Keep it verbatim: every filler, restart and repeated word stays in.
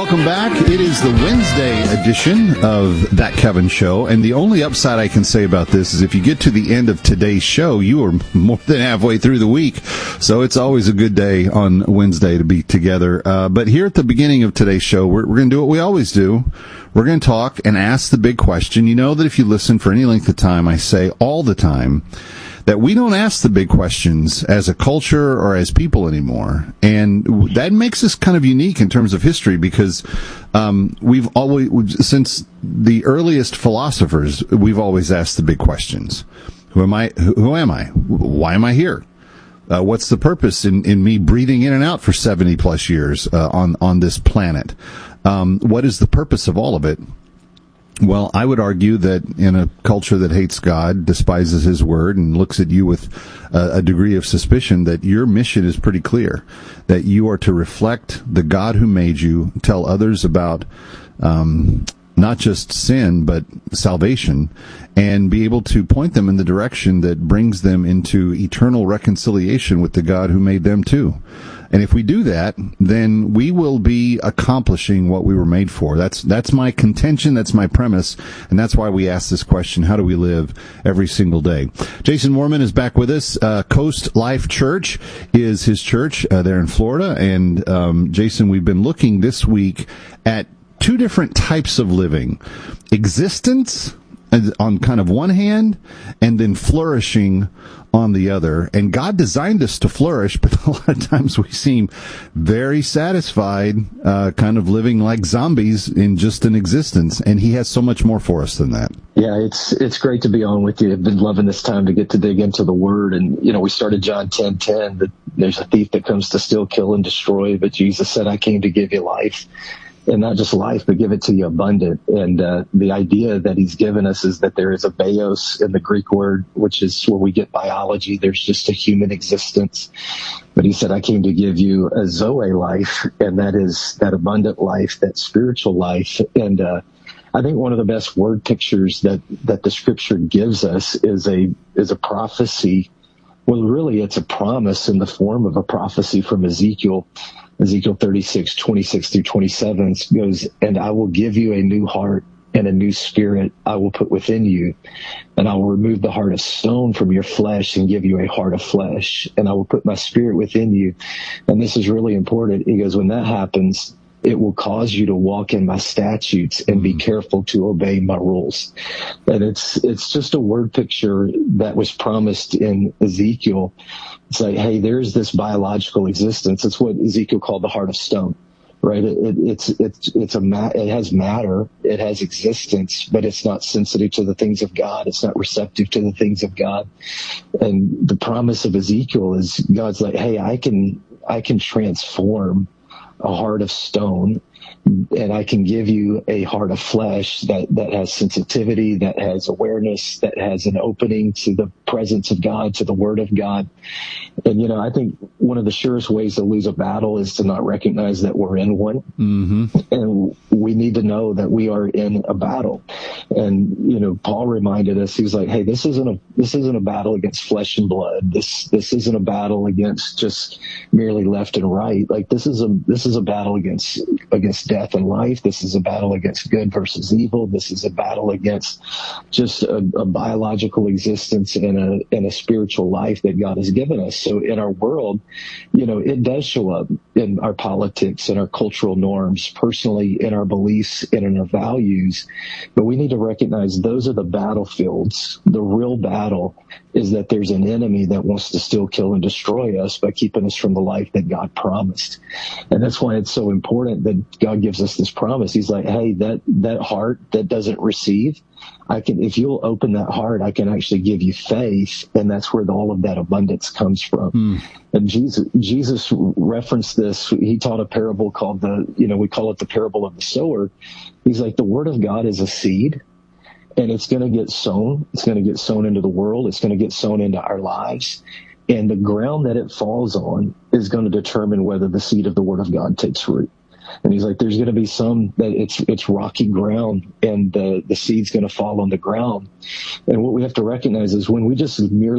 welcome back. It is the Wednesday edition of That Kevin Show, and the only upside I can say about this is if you get to the end of today's show, you are more than halfway through the week, so it's always a good day on Wednesday to be together. Uh, but here at the beginning of today's show, we're, we're going to do what we always do. We're going to talk and ask the big question. You know that if you listen for any length of time, I say all the time that we don't ask the big questions as a culture or as people anymore. And that makes us kind of unique in terms of history because um, we've always, since the earliest philosophers, we've always asked the big questions. Who am I? Who, who am I? Why am I here? Uh, what's the purpose in, in me breathing in and out for seventy plus years uh, on, on this planet? Um, what is the purpose of all of it? Well, I would argue that in a culture that hates God, despises His Word, and looks at you with a, a degree of suspicion, that your mission is pretty clear, that you are to reflect the God who made you, tell others about um, not just sin, but salvation, and be able to point them in the direction that brings them into eternal reconciliation with the God who made them too. And if we do that, then we will be accomplishing what we were made for. That's that's my contention, that's my premise, and that's why we ask this question, how do we live every single day? Jason Moorman is back with us. Uh, Coast Life Church is his church uh, there in Florida. And um, Jason, we've been looking this week at two different types of living. Existence on kind of one hand, and then flourishing on the other. And God designed us to flourish, but a lot of times we seem very satisfied, uh, kind of living like zombies in just an existence. And He has so much more for us than that. Yeah, it's it's great to be on with you. I've been loving this time to get to dig into the Word. And, you know, we started John ten ten, that there's a thief that comes to steal, kill, and destroy. But Jesus said, I came to give you life. And not just life, but give it to you abundant. And uh, the idea that He's given us is that there is a bios in the Greek word, which is where we get biology. There's just a human existence. But He said, I came to give you a Zoe life, and that is that abundant life, that spiritual life. And uh, I think one of the best word pictures that, that the Scripture gives us is a is a prophecy. Well, really, it's a promise in the form of a prophecy from Ezekiel. Ezekiel thirty-six, twenty-six through twenty-seven goes, and I will give you a new heart and a new spirit I will put within you. And I will remove the heart of stone from your flesh and give you a heart of flesh. And I will put my spirit within you. And this is really important. He goes, when that happens, it will cause you to walk in my statutes and be careful to obey my rules. And it's, it's just a word picture that was promised in Ezekiel. It's like, hey, there's this biological existence. It's what Ezekiel called the heart of stone, right? It, it, it's, it's, it's a, ma- it has matter. It has existence, but it's not sensitive to the things of God. It's not receptive to the things of God. And the promise of Ezekiel is God's like, hey, I can, I can transform a heart of stone, and I can give you a heart of flesh that, that has sensitivity, that has awareness, that has an opening to the presence of God, to the Word of God. And, you know, I think one of the surest ways to lose a battle is to not recognize that we're in one. Mm-hmm. And we need to know that we are in a battle. And, you know, Paul reminded us, he was like, hey, this isn't a, this isn't a battle against flesh and blood. This, this isn't a battle against just merely left and right. Like this is a, this is a battle against, against death and life. This is a battle against good versus evil. This is a battle against just a, a biological existence and a, and a spiritual life that God has given us. So in our world, you know, it does show up in our politics and our cultural norms, personally in our beliefs and in our values. But we need to recognize those are the battlefields. The real battle is that there's an enemy that wants to steal, kill, and destroy us by keeping us from the life that God promised. And that's why it's so important that God gives us this promise. He's like, hey, that, that heart that doesn't receive, I can, if you'll open that heart, I can actually give you faith. And that's where the, all of that abundance comes from. Mm. And Jesus, Jesus referenced this. He taught a parable called the, you know, we call it the parable of the sower. He's like, the word of God is a seed, and it's going to get sown. It's going to get sown into the world. It's going to get sown into our lives. And the ground that it falls on is going to determine whether the seed of the word of God takes root. And he's like, there's going to be some that it's, it's rocky ground, and the, the seed's going to fall on the ground. And what we have to recognize is when we just merely